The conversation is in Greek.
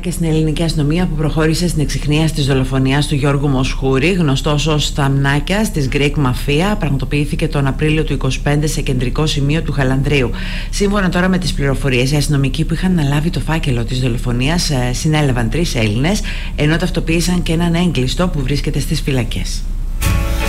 και στην ελληνική αστυνομία που προχώρησε στην εξιχνίαση της δολοφονίας του Γιώργου Μοσχούρη, γνωστός ως Θαμνάκιας της Greek Mafia. Πραγματοποιήθηκε τον Απρίλιο του 2025 σε κεντρικό σημείο του Χαλανδρίου. Σύμφωνα τώρα με τις πληροφορίες, οι αστυνομικοί που είχαν αναλάβει το φάκελο της δολοφονίας συνέλαβαν 3 Έλληνες, ενώ ταυτοποίησαν και έναν έγκλειστο που βρίσκεται στις φυλακές.